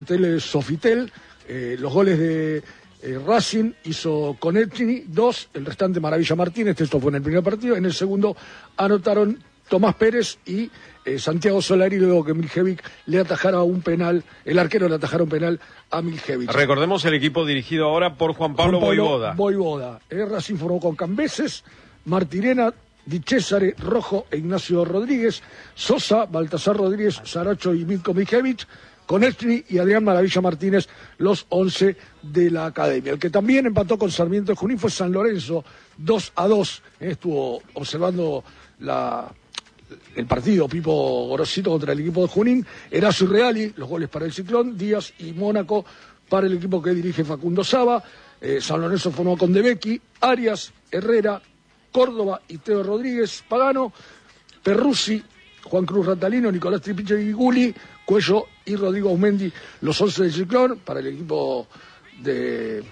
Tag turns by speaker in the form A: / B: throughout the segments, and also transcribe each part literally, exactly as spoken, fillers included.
A: Tele Sofitel, eh, los goles de eh, Racing hizo Konechny, dos, el restante Maravilla Martínez, esto fue en el primer partido, en el segundo anotaron Tomás Pérez y eh, Santiago Solari, luego que Miljevic le atajara un penal, el arquero le atajara un penal a Miljevic.
B: Recordemos el equipo dirigido ahora por Juan Pablo,
A: Juan Pablo
B: Voivoda.
A: Voivoda. Eh, Racing formó con Cambeses, Martirena, Di Cesare, Rojo e Ignacio Rodríguez, Sosa, Baltasar Rodríguez, Saracho y Milko Miljevic, Konechny y Adrián Maravilla Martínez, los once de la academia. El que también empató con Sarmiento de Junín fue San Lorenzo, dos a dos. Eh, estuvo observando la, el partido Pipo Gorosito contra el equipo de Junín. Erazo y Reali, los goles para el Ciclón, Díaz y Mónaco para el equipo que dirige Facundo Saba. Eh, San Lorenzo formó con De Becchi, Arias, Herrera, Córdoba y Teo Rodríguez, Pagano, Perruzzi, Juan Cruz Ratalino, Nicolás Tripiche y Guli, Cuello y Rodrigo Aumendi, los once del Ciclón. Para el equipo de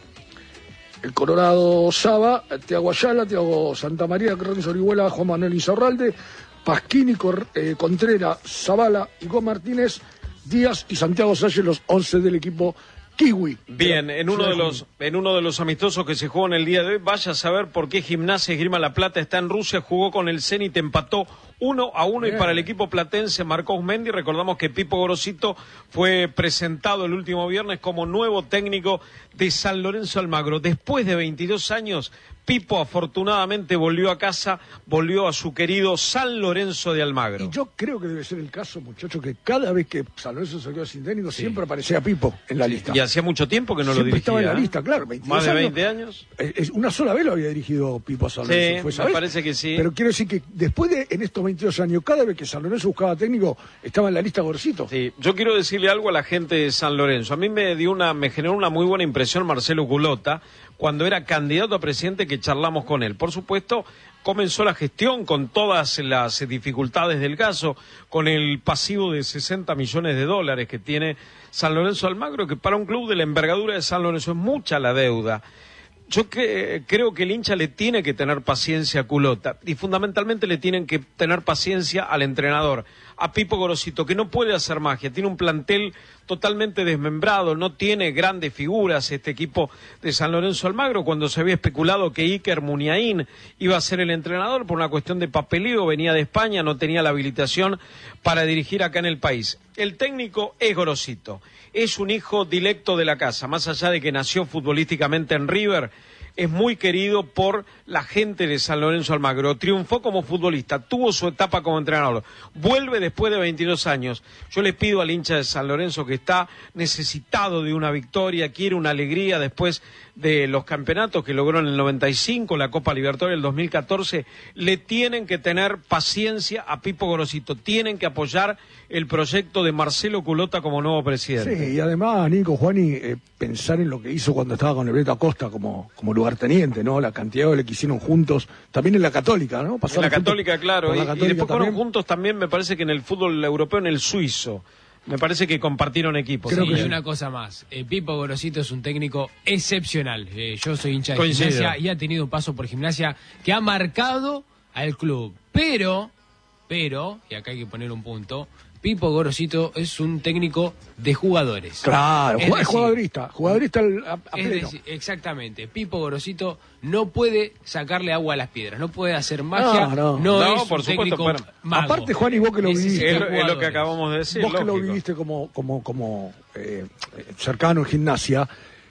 A: el Colorado Saba, Tiago Ayala, Tiago Santamaría, Carlos Orihuela, Juan Manuel Insaurralde, Pasquini, Cor, eh, Contreras, Zavala, Igor Martínez, Díaz y Santiago Salle, los once del equipo Kiwi.
B: Bien, en uno de los en uno de los amistosos que se jugó en el día de hoy, vaya a saber por qué Gimnasia Esgrima La Plata está en Rusia, jugó con el Zenit, empató uno a uno. Bien. Y para el equipo platense marcó Osmendi. Recordamos que Pipo Gorosito fue presentado el último viernes como nuevo técnico de San Lorenzo Almagro. Después de veintidós años, Pipo afortunadamente volvió a casa, volvió a su querido San Lorenzo de Almagro.
A: Y yo creo que debe ser el caso, muchachos, que cada vez que San Lorenzo se quedó sin técnico, sí, siempre aparecía Pipo en la sí, lista.
B: Y hacía mucho tiempo que no
A: siempre
B: lo dirigía.
A: Estaba en la lista, claro.
B: Más de veinte años.
A: años. Es, una sola vez lo había dirigido Pipo a San Lorenzo.
B: Sí,
A: ¿fue,
B: me parece que sí.
A: Pero quiero decir que después de, en estos veintidós años, cada vez que San Lorenzo buscaba técnico, estaba en la lista Gorosito.
B: Sí, yo quiero decirle algo a la gente de San Lorenzo. A mí me dio una, me generó una muy buena impresión Marcelo Culota, cuando era candidato a presidente, que charlamos con él. Por supuesto, comenzó la gestión con todas las dificultades del caso, con el pasivo de sesenta millones de dólares que tiene San Lorenzo Almagro, que para un club de la envergadura de San Lorenzo es mucha la deuda. Yo que, creo que el hincha le tiene que tener paciencia a Culota y fundamentalmente le tienen que tener paciencia al entrenador, a Pipo Gorosito, que no puede hacer magia, tiene un plantel totalmente desmembrado, no tiene grandes figuras este equipo de San Lorenzo Almagro. Cuando se había especulado que Iker Muniain iba a ser el entrenador por una cuestión de papeleo, venía de España, no tenía la habilitación para dirigir acá en el país. El técnico es Gorosito, es un hijo directo de la casa, más allá de que nació futbolísticamente en River, es muy querido por la gente de San Lorenzo Almagro. Triunfó como futbolista, tuvo su etapa como entrenador, vuelve después de veintidós años. Yo le pido al hincha de San Lorenzo, que está necesitado de una victoria, quiere una alegría después de los campeonatos que logró en el noventa y cinco, la Copa Libertadores del dos mil catorce, le tienen que tener paciencia a Pipo Gorosito, tienen que apoyar el proyecto de Marcelo Culota como nuevo presidente.
A: Sí, y además, Nico, Juani, eh, pensar en lo que hizo cuando estaba con el Beto Acosta como, como lugarteniente, ¿no? La cantidad de goles que hicieron juntos, también en la Católica, ¿no?
B: Pasaron en la Católica, claro, y,
A: la Católica
B: y después fueron
A: también.
B: juntos también, me parece que en el fútbol europeo, en el suizo. Me parece que compartieron equipos.
C: Creo
B: sí,
C: que y una cosa más, eh, Pipo Gorosito es un técnico excepcional. Eh, yo soy hincha de
B: Coincido.
C: Gimnasia y ha tenido un paso por Gimnasia que ha marcado al club. Pero, pero, y acá hay que poner un punto, Pipo Gorosito es un técnico de jugadores.
A: Claro,
C: es
A: es
C: decir,
A: jugadorista, jugadorista al, a, a
C: es
A: pleno.
C: decir, exactamente, Pipo Gorosito no puede sacarle agua a las piedras, no puede hacer magia,
A: No, no.
C: no,
B: No,
C: es
B: por
C: un
B: supuesto,
C: técnico
B: pero-
C: mago.
A: Aparte, Juan, y vos que lo
C: Necesita
A: viviste.
B: Es, es lo que
C: jugadores.
B: acabamos de decir.
A: Vos que lo
B: lógico.
A: viviste como, como, como eh, cercano en Gimnasia,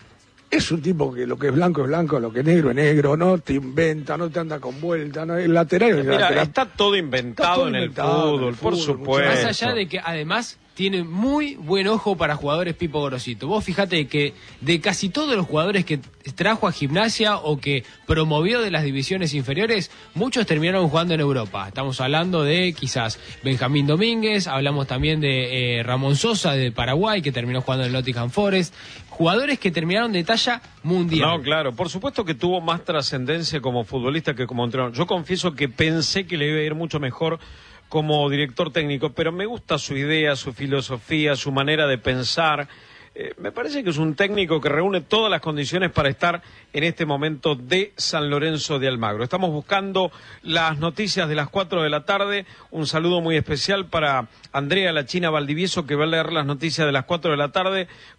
A: es un tipo que lo que es blanco es blanco, lo que es negro es negro, no te inventa, no te anda con vuelta, no, el lateral es el
B: Mira,
A: lateral.
B: está todo inventado,
A: Está todo
B: en, el
A: inventado
B: fútbol,
A: en el
B: por
A: fútbol,
B: supuesto.
C: Más allá de que además tiene muy buen ojo para jugadores Pipo Gorosito. Vos fijate que de casi todos los jugadores que trajo a Gimnasia o que promovió de las divisiones inferiores, muchos terminaron jugando en Europa. Estamos hablando de quizás Benjamín Domínguez, hablamos también de eh, Ramón Sosa de Paraguay, que terminó jugando en Nottingham Forest. Jugadores que terminaron de talla mundial.
B: No, claro, por supuesto que tuvo más trascendencia como futbolista que como entrenador. Yo confieso que pensé que le iba a ir mucho mejor como director técnico, pero me gusta su idea, su filosofía, su manera de pensar. Eh, me parece que es un técnico que reúne todas las condiciones para estar en este momento de San Lorenzo de Almagro. Estamos buscando las noticias de las cuatro de la tarde. Un saludo muy especial para Andrea La China Valdivieso, que va a leer las noticias de las cuatro de la tarde